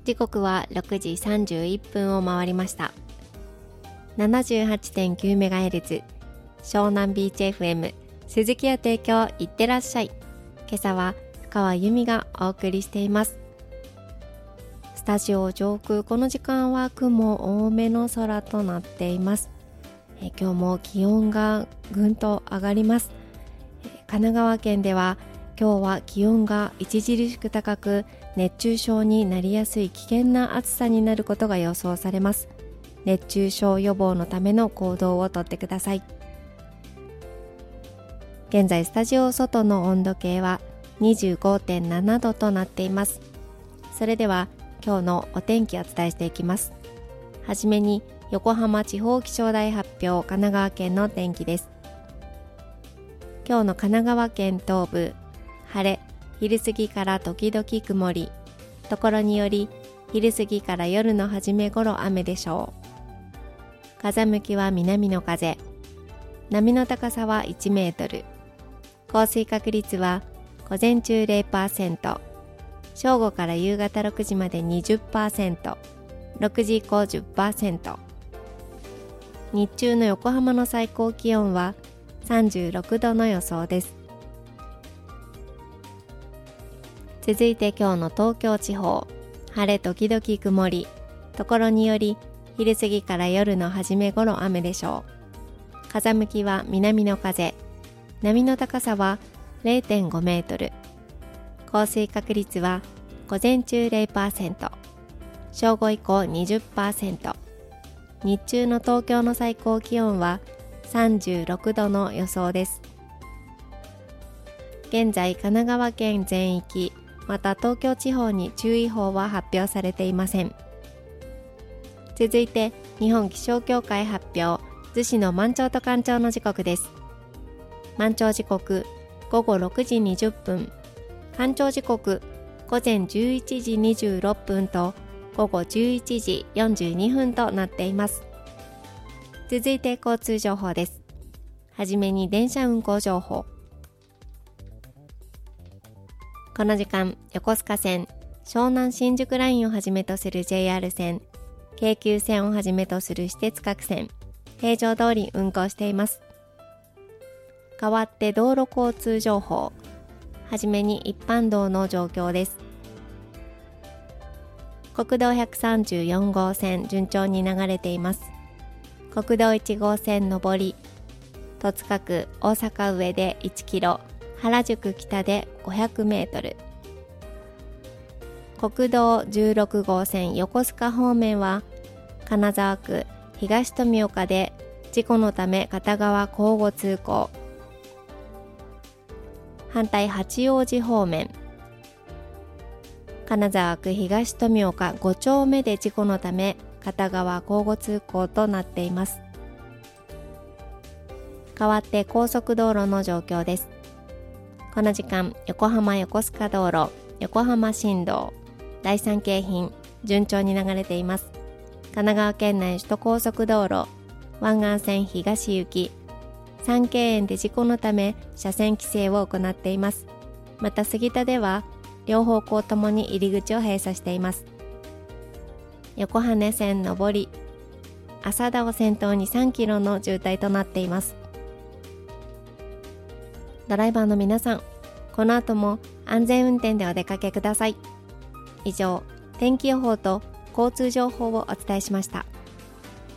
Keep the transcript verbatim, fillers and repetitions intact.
時刻はろくじさんじゅういっぷんを回りました。 ななじゅうはちてんきゅうメガヘルツ 湘南ビーチ エフエム 鈴木屋提供いってらっしゃい。今朝は深川由美がお送りしています。スタジオ上空、この時間は雲多めの空となっています。え今日も気温がぐんと上がります。え神奈川県では今日は気温が著しく高く、熱中症になりやすい危険な暑さになることが予想されます。熱中症予防のための行動をとってください。現在スタジオ外の温度計は にじゅうごてんななどとなっています。それでは今日のお天気をお伝えしていきます。はじめに横浜地方気象台発表、神奈川県の天気です。今日の神奈川県東部、晴れ、昼過ぎから時々曇り、ところにより昼過ぎから夜の初め頃雨でしょう。風向きは南の風、波の高さはいちメートル、降水確率は午前中 ゼロパーセント、正午から夕方ろくじまで にじゅっパーセント、ろくじ以降 じゅっパーセント。 日中の横浜の最高気温はさんじゅうろくどの予想です。続いて今日の東京地方、晴れ時々曇り、ところにより昼過ぎから夜の初め頃雨でしょう。風向きは南の風、波の高さは ゼロてんごメートル、降水確率は午前中 ゼロパーセント、正午以降 にじゅっパーセント、日中の東京の最高気温はさんじゅうろくどの予想です。現在神奈川県全域、また東京地方に注意報は発表されていません。続いて日本気象協会発表、逗子の満潮と干潮の時刻です。満潮時刻ごごろくじにじゅっぷん、干潮時刻午前じゅういちじにじゅうろっぷんとごごじゅういちじよんじゅうにふんとなっています。続いて交通情報です。はじめに電車運行情報。この時間、横須賀線、湘南新宿ラインをはじめとする ジェイアール 線、京急線をはじめとする私鉄各線、平常通り運行しています。代わって道路交通情報。はじめに一般道の状況です。国道ひゃくさんじゅうよんごう線、順調に流れています。国道いちごう線上り、戸塚区大阪上でいちキロ、原宿北でごひゃくメートル。国道じゅうろくごう線横須賀方面は金沢区東富岡で事故のため片側交互通行。反対八王子方面、金沢区東富岡ご丁目で事故のため片側交互通行となっています。代わって高速道路の状況です。この時間、横浜横須賀道路、横浜新道、第三京浜、順調に流れています。神奈川県内首都高速道路、湾岸線東行き、三京園で事故のため車線規制を行っています。また杉田では両方向ともに入り口を閉鎖しています。横羽線上り、浅田を先頭にさんキロの渋滞となっています。ドライバーの皆さん、この後も安全運転でお出かけください。以上、天気予報と交通情報をお伝えしました。